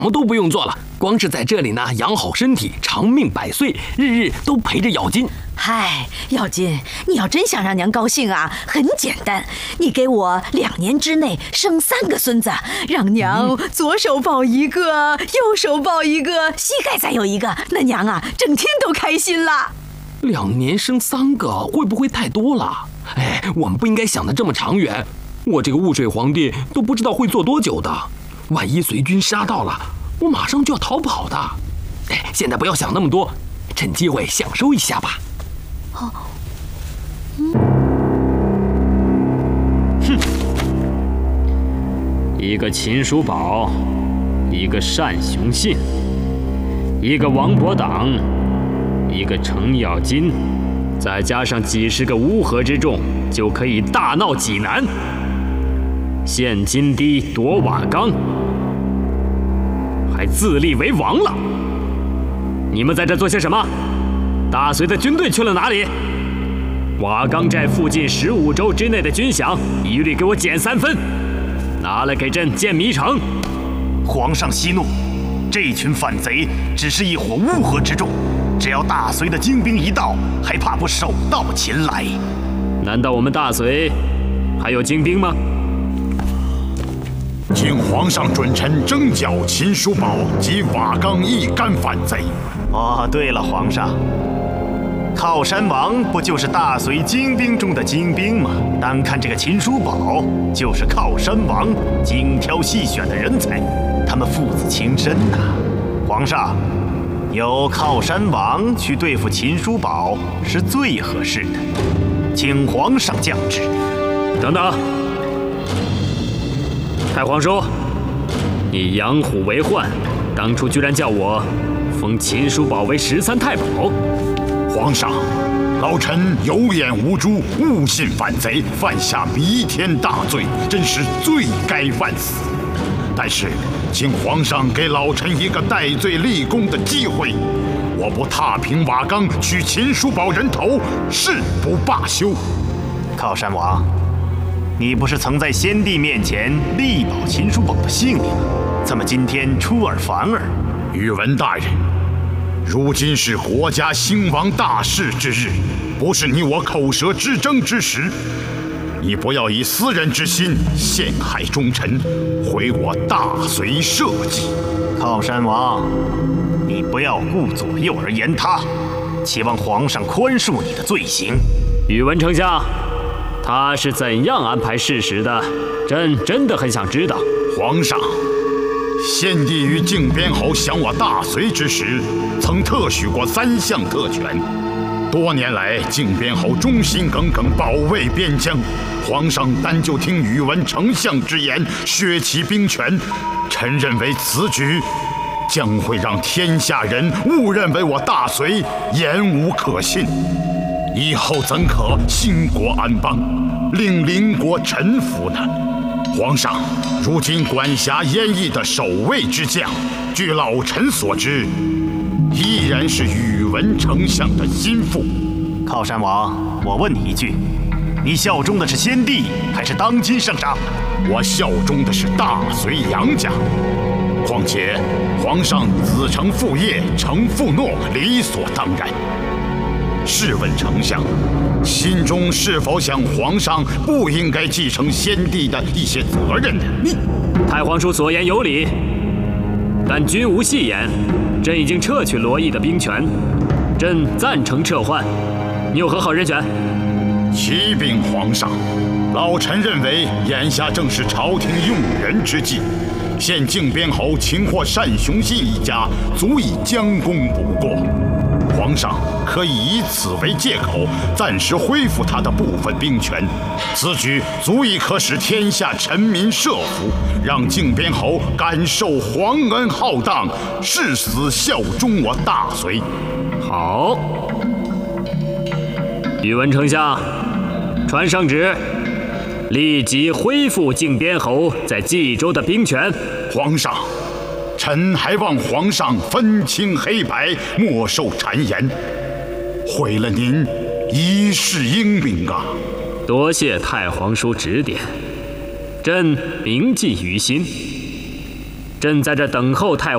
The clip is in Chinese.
么都不用做了，光是在这里呢，养好身体，长命百岁，日日都陪着咬金。 嗨，咬金，你要真想让娘高兴啊，很简单，你给我2年之内生3个孙子，让娘左手抱一个，右手抱一个，膝盖再有一个，那娘啊，整天都开心了。 2年生3个，会不会太多了？哎，我们不应该想得这么长远。我这个雾水皇帝都不知道会做多久的，万一随军杀到了，我马上就要逃跑的。哎，现在不要想那么多，趁机会享受一下吧。 一个秦叔宝，一个单雄信，一个王伯党，一个程咬金，再加上几十个乌合之众，就可以大闹济南，陷金堤夺瓦岗，还自立为王了。你们在这做些什么？大隋的军队去了哪里？瓦岗寨附近15州之内的军饷，一律给我减3分，拿来给朕建迷城。 皇上息怒，这群反贼只是一伙乌合之众，只要大隋的精兵一到，还怕不手到擒来？ 难道我们大隋还有精兵吗？ 请皇上准臣征剿秦叔宝及瓦岗一干反贼。 哦，对了，皇上，靠山王不就是大隋精兵中的精兵吗？单看这个秦叔宝，就是靠山王精挑细选的人才，他们父子情深呐。皇上，由靠山王去对付秦叔宝是最合适的，请皇上降旨。 等等，太皇叔，你养虎为患，当初居然叫我封秦叔宝为13太保。 皇上，老臣有眼无珠，误信反贼，犯下弥天大罪，真是罪该万死。但是，请皇上给老臣一个戴罪立功的机会，我不踏平瓦岗，取秦叔宝人头，誓不罢休。 靠山王，你不是曾在先帝面前力保秦叔宝的性命，怎么今天出尔反尔？ 宇文大人，如今是国家兴亡大事之日，不是你我口舌之争之时。你不要以私人之心陷害忠臣，毁我大隋社稷。 靠山王，你不要顾左右而言他，期望皇上宽恕你的罪行。 宇文丞相，他是怎样安排事实的？朕真的很想知道。 皇上，先帝于靖边侯降我大隋之时，曾特许过3项特权。多年来，靖边侯忠心耿耿保卫边疆，皇上单就听宇文丞相之言，削其兵权，臣认为此举将会让天下人误认为我大隋言无可信，以后怎可兴国安邦，令邻国臣服呢？皇上，如今管辖燕邑的守卫之将，据老臣所知，依然是宇文丞相的心腹。 靠山王，我问你一句，你效忠的是先帝还是当今圣上？ 我效忠的是大隋杨家。况且皇上子承父业，承父诺，理所当然。试问丞相，心中是否想皇上不应该继承先帝的一些责任呢？ 太皇叔所言有理，但君无戏言，朕已经撤去罗毅的兵权，朕赞成撤换。你有何好人选？ 启禀皇上，老臣认为眼下正是朝廷用人之际，现靖边侯擒获单雄信一家，足以将功补过。皇上可以以此为借口，暂时恢复他的部分兵权，此举足以可使天下臣民慑服，让靖边侯感受皇恩浩荡，誓死效忠我大隋。 好，宇文丞相，传圣旨，立即恢复靖边侯在冀州的兵权。 皇上，臣还望皇上分清黑白，莫受谗言，毁了您一世英名啊！ 多谢太皇叔指点，朕铭记于心。朕在这等候太